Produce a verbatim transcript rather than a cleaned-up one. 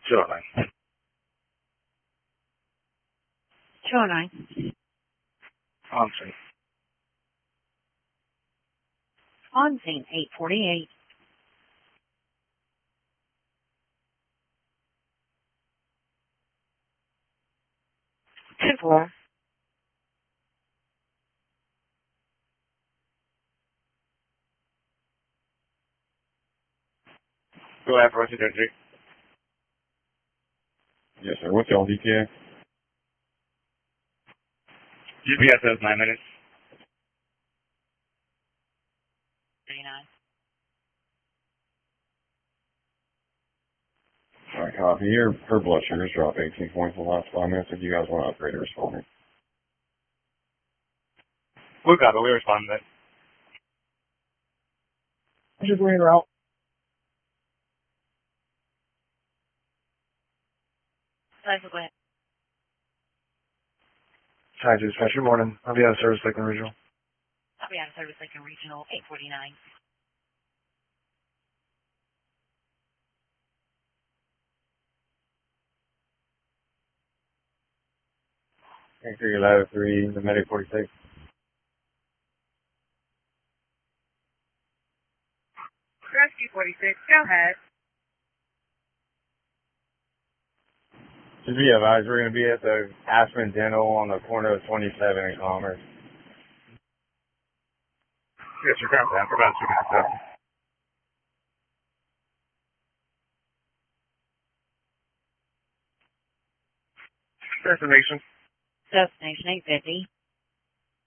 two oh nine. two oh nine. On scene. On scene, eight forty-eight. two four. Go ahead, Roger Dendry. Yes, sir. What's y'all D T A? G P S says nine minutes. thirty-nine. All right, copy. Your her blood sugar's dropped eighteen points in the last five minutes. If you guys want to upgrade it, respond me. We got it. We responded to it. Just laying her out. Cycle, go ahead. Hi, dispatch. Good morning. I'll be out of service, Lakeland Regional. I'll be out of service, Lakeland Regional, eight forty-nine. Thank you, ladder three, the medic forty-six. Rescue forty-six, go ahead. Just be advised, we're going to be at the Aspen Dental on the corner of twenty-seven and Commerce. Yes, you're currently down for about two minutes now. Destination. Destination eight fifty.